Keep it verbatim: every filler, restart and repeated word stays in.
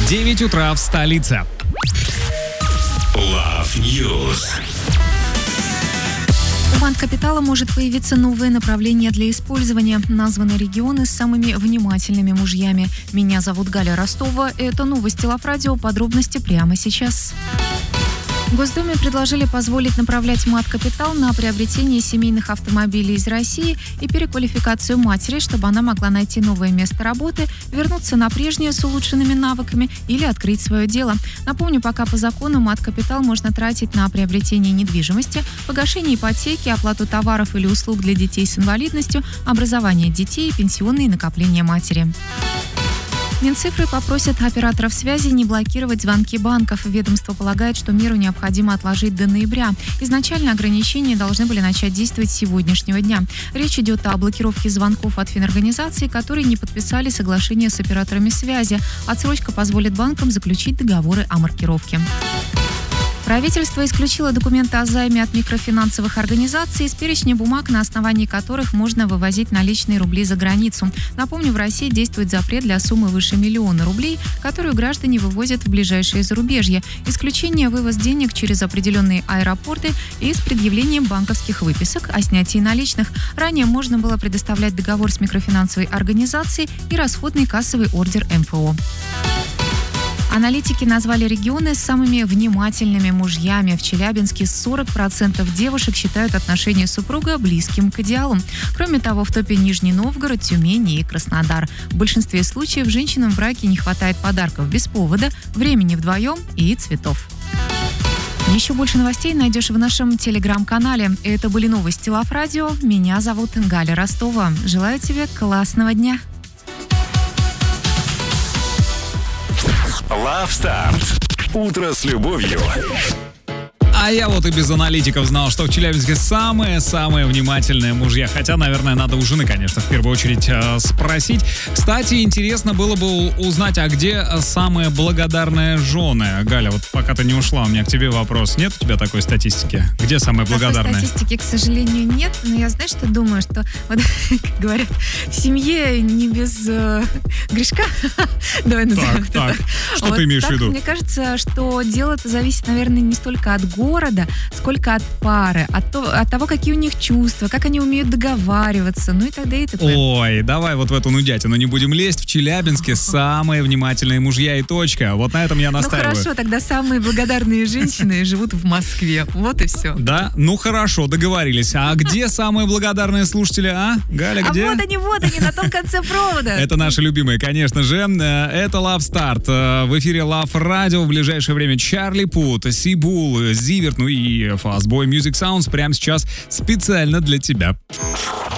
девять утра в столице. Love News. У Банкапитала может появиться новое направление для использования. Названы регионы с самыми внимательными мужьями. Меня зовут Галя Ростова. Это новости Love Radio. Подробности прямо сейчас. В Госдуме предложили позволить направлять Банкапитал на приобретение семейных автомобилей из России и переквалификацию матери, чтобы она могла найти новое место работы, вернуться на прежнее с улучшенными навыками или открыть свое дело. Напомню, пока по закону Банкапитал можно тратить на приобретение недвижимости, погашение ипотеки, оплату товаров или услуг для детей с инвалидностью, образование детей и пенсионные накопления матери. Минцифры попросят операторов связи не блокировать звонки банков. Ведомство полагает, что меру необходимо отложить до ноября. Изначально ограничения должны были начать действовать с сегодняшнего дня. Речь идет о блокировке звонков от финорганизаций, которые не подписали соглашение с операторами связи. Отсрочка позволит банкам заключить договоры о маркировке. Правительство исключило документы о займе от микрофинансовых организаций из перечня бумаг, на основании которых можно вывозить наличные рубли за границу. Напомню, в России действует запрет для суммы выше миллиона рублей, которую граждане вывозят в ближайшее зарубежье. Исключение — вывоз денег через определенные аэропорты и с предъявлением банковских выписок о снятии наличных. Ранее можно было предоставлять договор с микрофинансовой организацией и расходный кассовый ордер эм эф о. Аналитики назвали регионы с самыми внимательными мужьями. В Челябинске сорок процентов девушек считают отношения супруга близким к идеалу. Кроме того, в топе Нижний Новгород, Тюмень и Краснодар. В большинстве случаев женщинам в браке не хватает подарков без повода, времени вдвоем и цветов. Еще больше новостей найдешь в нашем телеграм-канале. Это были новости Love Radio. Меня зовут Галя Ростова. Желаю тебе классного дня. Love Start. Утро с любовью. А я вот и без аналитиков знал, что в Челябинске самые-самые внимательные мужья. Хотя, наверное, надо у жены, конечно, в первую очередь э, спросить. Кстати, интересно было бы узнать, а где самые благодарные жены? Галя, вот пока ты не ушла, у меня к тебе вопрос. Нет у тебя такой статистики? Где самые благодарные? Такой статистики, к сожалению, нет. Но я, знаешь, что думаю, что, вот, как говорят, в семье не без э, грешка. Давай назовем так, так. Что вот ты имеешь так, в виду? Мне кажется, что дело-то зависит, наверное, не столько от года, города, сколько от пары, от, то, от того, какие у них чувства, как они умеют договариваться, ну и т.д. и т.п. Ой, давай вот в эту нудятину не будем лезть. В Челябинске самые внимательные мужья и точка. Вот на этом я настаиваю. Ну хорошо, тогда самые благодарные женщины живут в Москве. Вот и все. Да? Ну хорошо, договорились. А где самые благодарные слушатели, а? Галя, где? А вот они, вот они, на том конце провода. Это наши любимые, конечно же. Это Love Start. В эфире Love Radio. В ближайшее время Чарли Пут, Сибул, Зиверт, ну и Fastboy Music Sounds прямо сейчас специально для тебя.